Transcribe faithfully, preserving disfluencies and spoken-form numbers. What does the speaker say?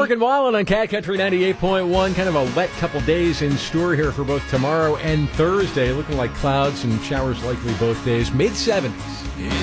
Morgan Wallen on Cat Country ninety-eight point one. Kind of a wet couple days in store here for both tomorrow and Thursday. Looking like clouds and showers likely both days. mid seventies.